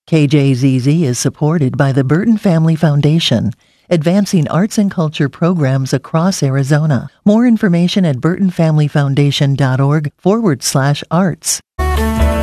KJZZ is supported by the Burton Family Foundation, advancing arts and culture programs across Arizona. More information at burtonfamilyfoundation.org/arts.